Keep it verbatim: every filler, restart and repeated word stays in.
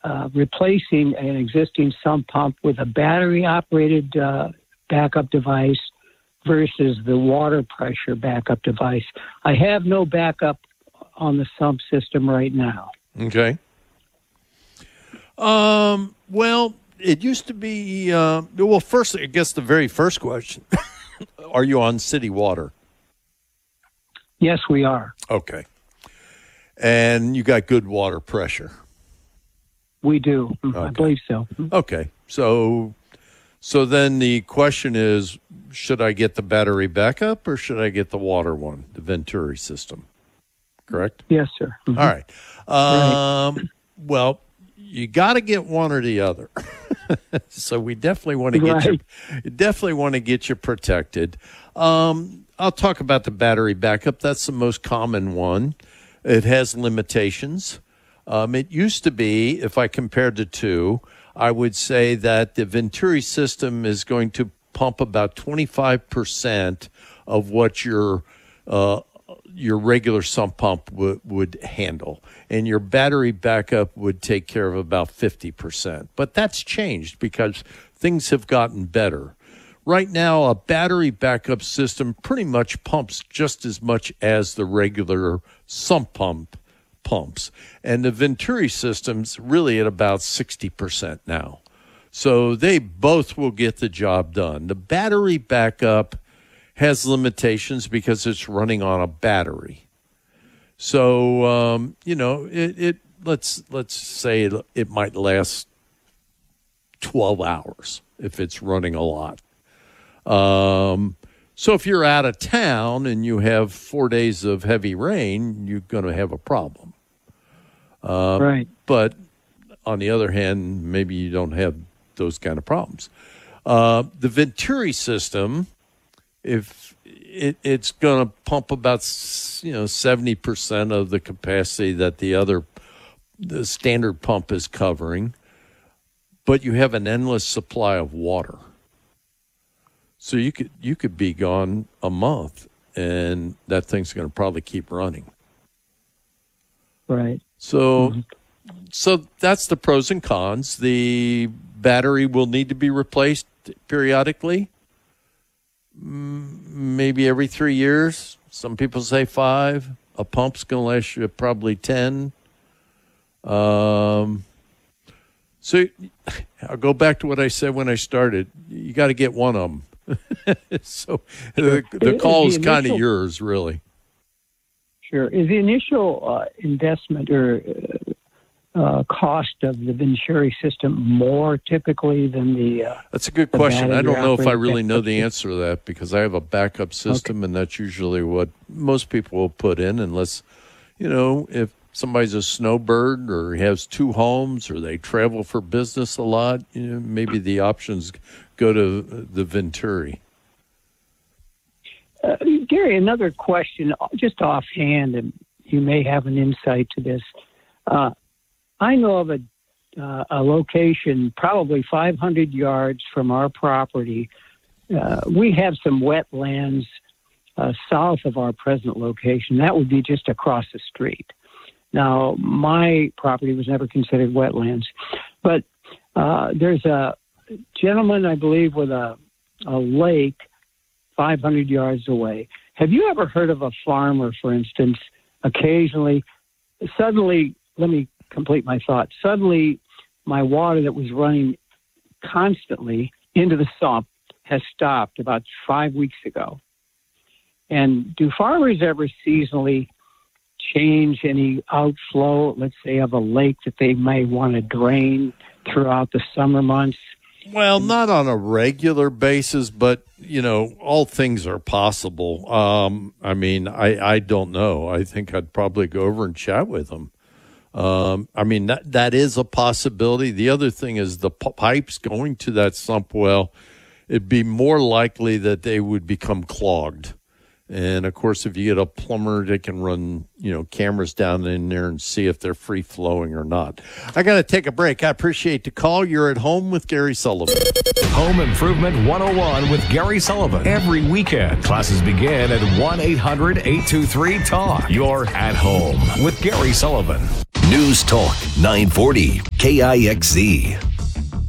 uh, replacing an existing sump pump with a battery-operated uh, backup device versus the water pressure backup device. I have no backup on the sump system right now. Okay. Um. Well, it used to be. Uh, well, first, I guess the very first question: are you on city water? Yes, we are. Okay. And you got good water pressure. We do. Okay. I believe so. Okay. So, so then the question is: should I get the battery backup or should I get the water one, the Venturi system? Correct? Yes, sir. Mm-hmm. All right. Um, right. Well, you got to get one or the other. So we definitely want to get right. you, definitely want to get you protected. Um, I'll talk about the battery backup. That's the most common one. It has limitations. Um, it used to be, if I compared the two, I would say that the Venturi system is going to pump about twenty-five percent of what your uh, your regular sump pump w- would handle. And your battery backup would take care of about fifty percent. But that's changed because things have gotten better. Right now, a battery backup system pretty much pumps just as much as the regular sump pump pumps. And the Venturi system's really at about sixty percent now. So they both will get the job done. The battery backup has limitations because it's running on a battery. So, um, you know, it, it let's let's say it, it might last twelve hours if it's running a lot. Um, so if you're out of town and you have four days of heavy rain, you're going to have a problem. Uh, right. But on the other hand, maybe you don't have those kind of problems. Uh, the Venturi system, if it, it's going to pump about, you know, seventy percent of the capacity that the other, the standard pump is covering, but you have an endless supply of water. So you could you could be gone a month, and that thing's going to probably keep running. Right. So, mm-hmm. so that's the pros and cons. The battery will need to be replaced periodically, maybe every three years. Some people say five. A pump's going to last you probably ten. Um. So I'll go back to what I said when I started. You got to get one of them. So the, the call is kind of yours, really. Sure. Is the initial uh, investment or uh, uh, cost of the Venturi system more typically than the? Uh, that's a good question. I don't know if I really know the answer to that because I have a backup system, okay. And that's usually what most people will put in, unless, you know, if somebody's a snowbird or has two homes or they travel for business a lot, you know, maybe the options go to the Venturi. Uh, Gary, another question, just offhand, and you may have an insight to this. Uh, I know of a, uh, a location probably five hundred yards from our property. Uh, we have some wetlands uh, south of our present location. That would be just across the street. Now, my property was never considered wetlands, but uh, there's a gentleman, I believe, with a, a lake five hundred yards away. Have you ever heard of a farmer, for instance, occasionally, suddenly, let me complete my thought, suddenly my water that was running constantly into the sump has stopped about five weeks ago. And do farmers ever seasonally change any outflow, let's say, of a lake that they may want to drain throughout the summer months? Well, not on a regular basis, but, you know, all things are possible. Um, I mean, I, I don't know. I think I'd probably go over and chat with them. Um, I mean, that that is a possibility. The other thing is the p- pipes going to that sump well, it'd be more likely that they would become clogged. And, of course, if you get a plumber, they can run, you know, cameras down in there and see if they're free-flowing or not. I got to take a break. I appreciate the call. You're at Home with Gary Sullivan. Home Improvement one oh one with Gary Sullivan. Every weekend, classes begin at one eight hundred eight two three talk. You're at Home with Gary Sullivan. News Talk nine forty K I X Z.